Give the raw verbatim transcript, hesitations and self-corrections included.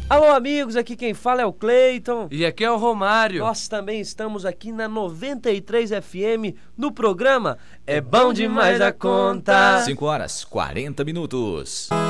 Alô, amigos, aqui quem fala é o Cleiton. E aqui é o Romário. Nós também estamos aqui na noventa e três F M, no programa É Bom Demais da Conta. cinco horas, quarenta minutos.